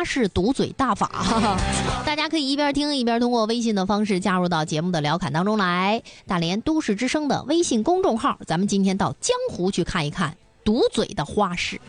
花式堵嘴大法，大家可以一边听一边通过微信的方式加入到节目的聊侃当中来。大连都市之声的微信公众号，咱们今天到江湖去看一看堵嘴的花式。